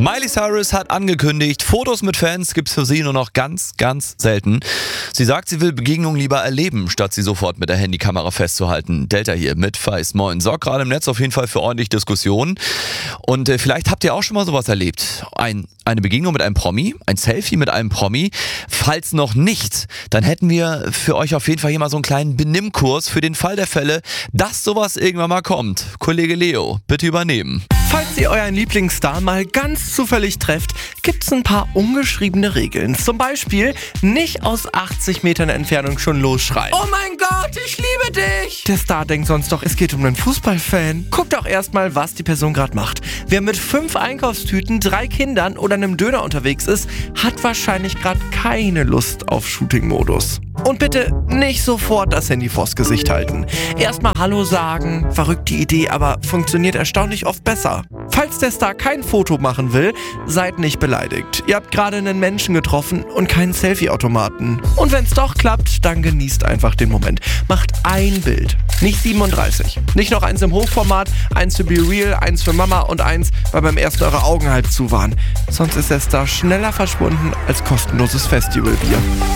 Miley Cyrus hat angekündigt, Fotos mit Fans gibt's für sie nur noch ganz, ganz selten. Sie sagt, sie will Begegnungen lieber erleben, statt sie sofort mit der Handykamera festzuhalten. Delta hier mit Feist. Moin. Sorgt gerade im Netz auf jeden Fall für ordentlich Diskussionen. Und vielleicht habt ihr auch schon mal sowas erlebt. Eine Begegnung mit einem Promi, ein Selfie mit einem Promi. Falls noch nicht, dann hätten wir für euch auf jeden Fall hier mal so einen kleinen Benimmkurs für den Fall der Fälle, dass sowas irgendwann mal kommt. Kollege Leo, bitte übernehmen. Falls ihr euren Lieblingsstar mal ganz zufällig trefft, gibt's ein paar ungeschriebene Regeln. Zum Beispiel nicht aus 80 Metern Entfernung schon losschreien. Oh mein Gott, ich liebe dich! Der Star denkt sonst doch, es geht um einen Fußballfan. Guckt auch erstmal, was die Person gerade macht. Wer mit 5 Einkaufstüten, 3 Kindern oder einem Döner unterwegs ist, hat wahrscheinlich gerade keine Lust auf Shooting-Modus. Und bitte nicht sofort das Handy vors Gesicht halten. Erstmal Hallo sagen, verrückte Idee, aber funktioniert erstaunlich oft besser. Falls der Star kein Foto machen will, seid nicht beleidigt. Ihr habt gerade einen Menschen getroffen und keinen Selfie-Automaten. Und wenn es doch klappt, dann genießt einfach den Moment. Macht ein Bild, nicht 37. Nicht noch eins im Hochformat, eins für Be Real, eins für Mama und eins, weil beim ersten eure Augen halb zu waren. Sonst ist der Star schneller verschwunden als kostenloses Festivalbier.